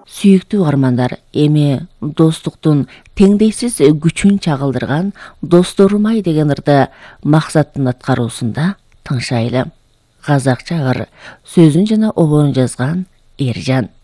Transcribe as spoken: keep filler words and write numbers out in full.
Сүйүктүү угармандар, эми достуктун теңдейсиз күчүн чагылдырган досторум-ай деген ырды максаттын аткаруусунда тыңшайлы. Казакча ыр сөзүн жана обоон жазган Эржан.